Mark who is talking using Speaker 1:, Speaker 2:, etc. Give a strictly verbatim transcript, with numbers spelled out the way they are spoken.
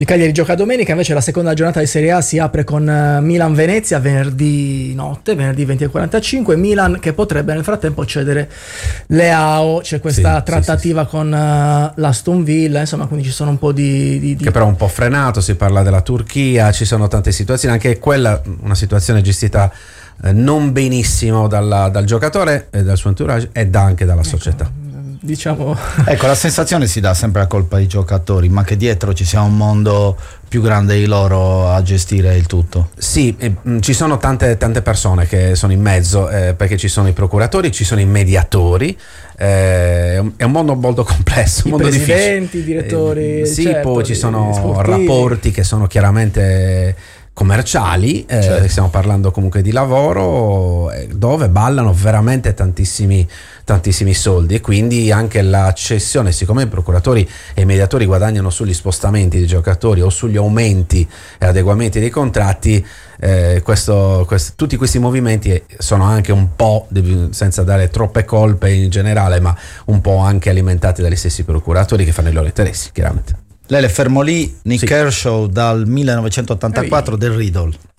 Speaker 1: Il Cagliari gioca domenica, invece la seconda giornata di Serie A si apre con Milan-Venezia venerdì notte, venerdì venti e quarantacinque. Milan che potrebbe nel frattempo cedere Leao, c'è questa sì, trattativa sì, sì. con uh, l'Aston Villa, insomma, quindi ci sono un po' di, di, di...
Speaker 2: Che però è un po' frenato, si parla della Turchia, ci sono tante situazioni, anche quella una situazione gestita eh, non benissimo dalla, dal giocatore e dal suo entourage e da, anche dalla ecco. società.
Speaker 1: Diciamo
Speaker 3: ecco, la sensazione si dà sempre a colpa dei giocatori, ma che dietro ci sia un mondo più grande di loro a gestire il tutto.
Speaker 2: Sì, eh, ci sono tante, tante persone che sono in mezzo, eh, perché ci sono i procuratori, ci sono i mediatori, eh, è, un, è un mondo molto complesso, un
Speaker 1: i
Speaker 2: mondo
Speaker 1: presidenti,
Speaker 2: difficile.
Speaker 1: i direttori,
Speaker 2: eh, sì,
Speaker 1: certo,
Speaker 2: poi ci sono
Speaker 1: sportivi.
Speaker 2: rapporti che sono chiaramente commerciali, eh, certo. stiamo parlando comunque di lavoro, eh, dove ballano veramente tantissimi tantissimi soldi, e quindi anche la cessione, siccome i procuratori e i mediatori guadagnano sugli spostamenti dei giocatori o sugli aumenti e adeguamenti dei contratti, eh, questo, questo, tutti questi movimenti sono anche un po', senza dare troppe colpe in generale, ma un po' anche alimentati dagli stessi procuratori che fanno i loro interessi, chiaramente.
Speaker 3: Lele, fermo lì, Nick
Speaker 2: sì.
Speaker 3: Kershaw dal millenovecentottantaquattro del Riddle.